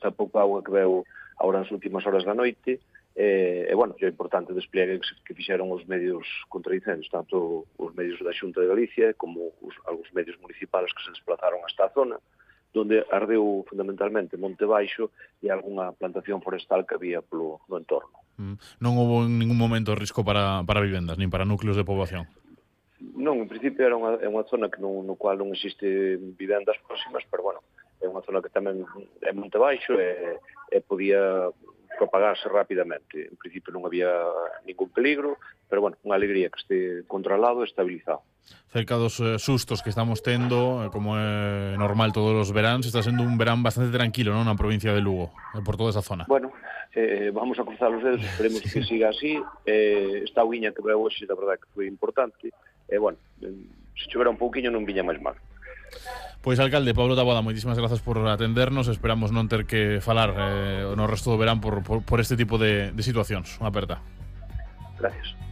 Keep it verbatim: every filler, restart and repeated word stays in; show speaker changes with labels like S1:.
S1: esta pouca auga que veu agora nas últimas horas da noite, e, e bueno, é importante o despliegue que fixeron os medios contradicentes, tanto os medios da Xunta de Galicia como os, algúns medios municipales que se desplazaron hasta a zona, donde ardeu fundamentalmente Monte Baixo e algunha plantación forestal que había polo no entorno.
S2: Mm. Non houve en ningún momento risco para, para vivendas, nin para núcleos de poboación?
S1: Non, en principio era unha, é unha zona que non, no cual non existe vivendas próximas, pero bueno, é unha zona que tamén é Monte Baixo e, e podía propagarse rapidamente. En principio non había ningún peligro, pero bueno, unha alegría que este controlado e estabilizado.
S2: Cerca dos eh, sustos que estamos tendo, eh, como é normal todos os veráns, está sendo un verán bastante tranquilo, non, na provincia de Lugo, eh, por toda esa zona.
S1: Bueno, eh, vamos a cruzar os dedos, esperemos sí. que siga así. Eh, esta uiña que veo hoxe, la verdade que foi importante. E, eh, bueno, eh, se chovera un pouquiño non viña máis mal.
S2: Pois, alcalde Pablo Taboada, moitísimas grazas por atendernos. Esperamos non ter que falar eh, no resto do verán por, por, por este tipo de, de situacións. Unha aperta.
S1: Gracias.